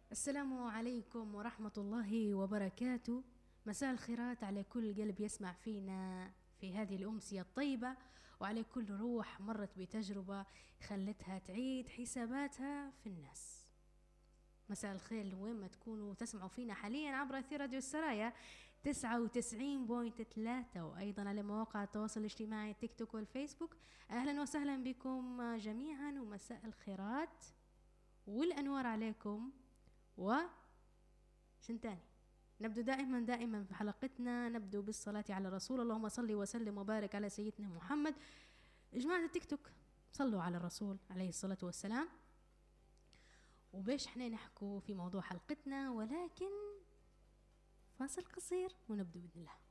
السلام عليكم ورحمة الله وبركاته. مساء الخيرات على كل قلب يسمع فينا في هذه الأمسية الطيبة، وعلى كل روح مرت بتجربة خلتها تعيد حساباتها في الناس. مساء الخير وين ما تكونوا تسمعوا فينا حاليا عبر أثير راديو السرايا 99.3، وأيضا على مواقع التواصل الاجتماعي تيك توك والفيسبوك. أهلا وسهلا بكم جميعا، ومساء الخيرات والأنوار عليكم. وشنتاني نبدو دائما في حلقتنا نبدو بالصلاة على الرسول، اللهم صل وسلم وبارك على سيدنا محمد. جماعة التيك توك صلوا على الرسول عليه الصلاة والسلام. وباش احنا نحكوا في موضوع حلقتنا، ولكن فاصل قصير ونبدو بإذن الله.